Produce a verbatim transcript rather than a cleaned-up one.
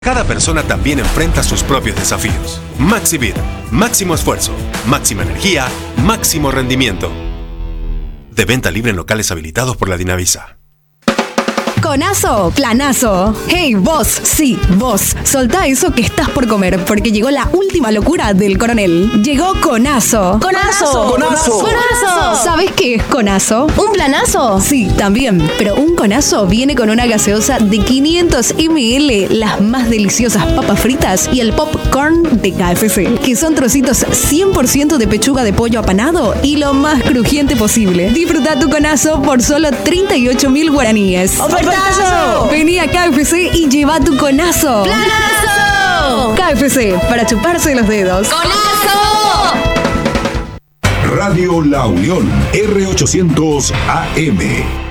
Cada persona también enfrenta sus propios desafíos. Maxi Vida, máximo esfuerzo, máxima energía, máximo rendimiento. De venta libre en locales habilitados por la Dinavisa. Conazo, planazo. Hey, vos, sí, vos. Soltá eso que estás por comer, porque llegó la última locura del coronel. Llegó Conazo. ¡Conazo! ¡Conazo! ¡Conazo! ¿Sabes qué es Conazo? ¿Un planazo? Sí, también. Pero un Conazo viene con una gaseosa de quinientos mililitros, las más deliciosas papas fritas y el popcorn de K F C, que son trocitos cien por ciento de pechuga de pollo apanado y lo más crujiente posible. Disfruta tu Conazo por solo treinta y ocho mil guaraníes. ¡Ofertazo! Vení a K F C y lleva tu Conazo. ¡Planazo! K F C, para chuparse los dedos. ¡Conazo! Radio La Unión, R ochocientos A M.